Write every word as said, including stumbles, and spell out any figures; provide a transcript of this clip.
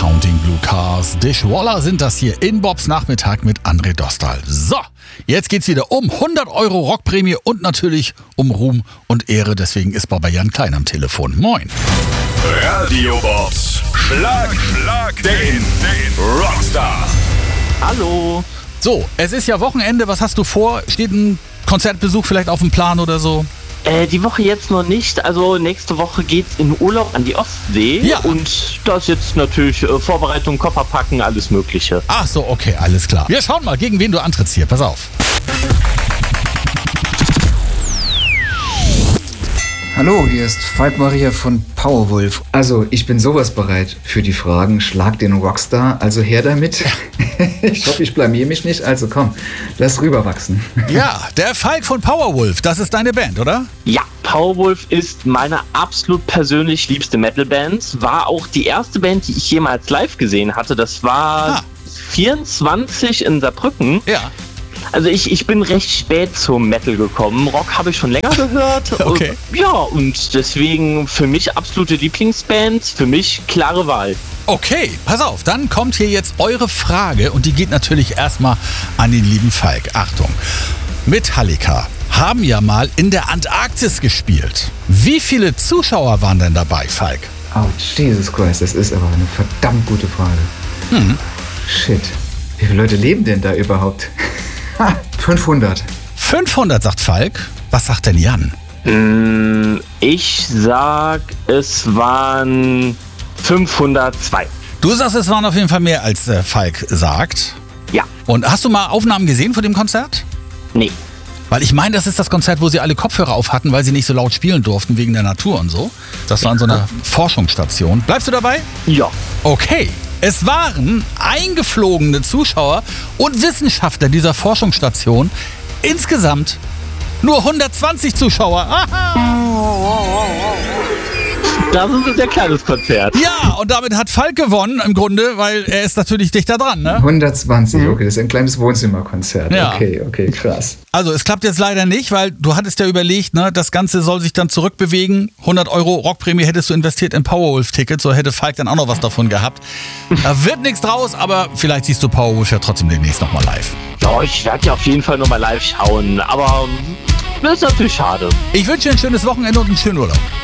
Counting Blue Cars. Dishwalla sind das hier in Bobs Nachmittag mit André Dostal. So, jetzt geht's wieder um hundert Euro Rockprämie und natürlich um Ruhm und Ehre. Deswegen ist Baba Jan Klein am Telefon. Moin. Radio Bobs. Schlag, Schlag den, den Rockstar. Hallo. So, es ist ja Wochenende. Was hast du vor? Steht ein Konzertbesuch vielleicht auf dem Plan oder so? Äh, die Woche jetzt noch nicht. Also nächste Woche geht's in Urlaub an die Ostsee. Ja. Und da ist jetzt natürlich äh, Vorbereitung, Koffer packen, alles Mögliche. Ach so, okay, alles klar. Wir schauen mal, gegen wen du antrittst hier. Pass auf. Hallo, hier ist Falk Maria von Powerwolf. Also, ich bin sowas bereit für die Fragen. Schlag den Rockstar, also her damit. Ich hoffe, ich blamier mich nicht. Also komm, lass rüberwachsen. Ja, der Falk von Powerwolf, das ist deine Band, oder? Ja, Powerwolf ist meine absolut persönlich liebste Metalband. War auch die erste Band, die ich jemals live gesehen hatte. Das war Ah. vierundzwanzig in Saarbrücken. Ja. Also ich, ich bin recht spät zum Metal gekommen. Rock habe ich schon länger gehört. Okay. Und, ja, und deswegen für mich absolute Lieblingsband. Für mich klare Wahl. Okay, pass auf, dann kommt hier jetzt eure Frage und die geht natürlich erstmal an den lieben Falk. Achtung, Metallica haben ja mal in der Antarktis gespielt. Wie viele Zuschauer waren denn dabei, Falk? Oh, Jesus Christ, das ist aber eine verdammt gute Frage. Hm. Shit, wie viele Leute leben denn da überhaupt? Ha, fünfhundert. fünfhundert, sagt Falk. Was sagt denn Jan? Mm, Ich sag, es waren fünfhundertzwei. Du sagst, es waren auf jeden Fall mehr, als äh, Falk sagt. Ja, Und hast du mal Aufnahmen gesehen von dem Konzert? nee. Weil ich meine, das ist das Konzert, wo sie alle Kopfhörer auf hatten, weil sie nicht so laut spielen durften wegen der Natur und so. Das war in so einer Forschungsstation. Bleibst du dabei? Ja. Okay. Es waren eingeflogene Zuschauer und Wissenschaftler dieser Forschungsstation. Insgesamt nur hundertzwanzig Zuschauer. Aha. Das ist ein sehr kleines Konzert. Ja, und damit hat Falk gewonnen im Grunde, weil er ist natürlich dichter dran, ne? hundertzwanzig, okay, das ist ein kleines Wohnzimmerkonzert. Ja. Okay, okay, krass. Also es klappt jetzt leider nicht, weil du hattest ja überlegt, ne, das Ganze soll sich dann zurückbewegen. hundert Euro Rockprämie hättest du investiert in Powerwolf-Tickets, so hätte Falk dann auch noch was davon gehabt. Da wird nichts draus, aber vielleicht siehst du Powerwolf ja trotzdem demnächst nochmal live. Ja, ich werde ja auf jeden Fall nochmal live schauen. Aber das ist natürlich schade. Ich wünsche dir ein schönes Wochenende und einen schönen Urlaub.